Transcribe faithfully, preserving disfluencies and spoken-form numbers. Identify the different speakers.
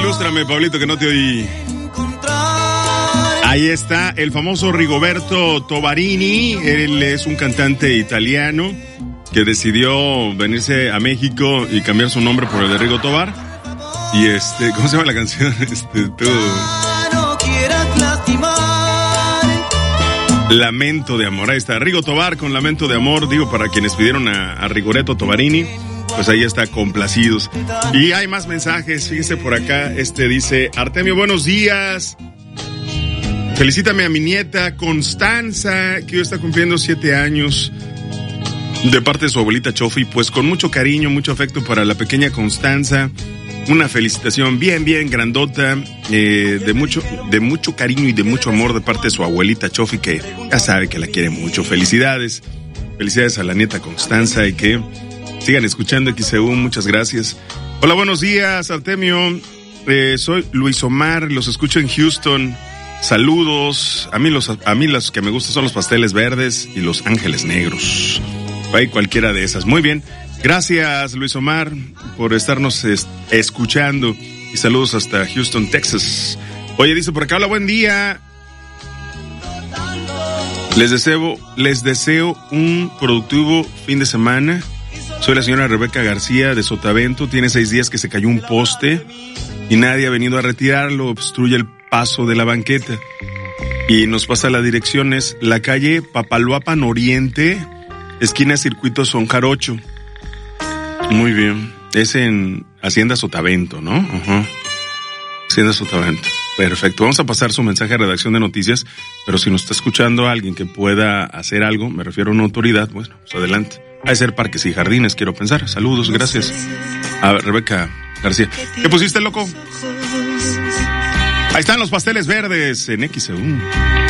Speaker 1: ilústrame, Pablito, que no te oí. Ahí está el famoso Rigoberto Tovarini. Él es un cantante italiano que decidió venirse a México y cambiar su nombre por el de Rigo Tobar. Y este, ¿cómo se llama la canción? Este, tú... Lamento de amor. Ahí está, Rigo Tobar con Lamento de amor. Digo, para quienes pidieron a, a Rigoretto Tovarini, pues ahí está, complacidos. Y hay más mensajes, fíjese por acá. Este dice, Artemio, buenos días. Felicítame a mi nieta Constanza, que hoy está cumpliendo siete años, de parte de su abuelita Chofi. Pues con mucho cariño, mucho afecto para la pequeña Constanza. Una felicitación bien, bien grandota, eh, de mucho, de mucho cariño y de mucho amor de parte de su abuelita Chofi, que ya sabe que la quiere mucho. Felicidades, felicidades a la nieta Constanza y que sigan escuchando X E U. Muchas gracias. Hola, buenos días, Artemio. Eh, soy Luis Omar, los escucho en Houston. Saludos. A mí los, a mí los que me gustan son los pasteles verdes y los ángeles negros. Hay cualquiera de esas. Muy bien. Gracias, Luis Omar, por estarnos es, escuchando. Y saludos hasta Houston, Texas. Oye, dice por acá, hola, buen día. Les deseo, les deseo un productivo fin de semana. Soy la señora Rebeca García de Sotavento. Tiene seis días que se cayó un poste y nadie ha venido a retirarlo. Obstruye el paso de la banqueta. Y nos pasa la dirección, es la calle Papaloapan Oriente, esquina Circuito Son Jarocho. Muy bien. Es en Hacienda Sotavento, ¿no? Ajá. Hacienda Sotavento. Perfecto. Vamos a pasar su mensaje a redacción de noticias, pero si nos está escuchando alguien que pueda hacer algo, me refiero a una autoridad, bueno, pues adelante. Ha de ser Parques y Jardines, quiero pensar. Saludos, gracias. A Rebeca García. ¿Qué pusiste, loco? Ahí están los pasteles verdes en X E U.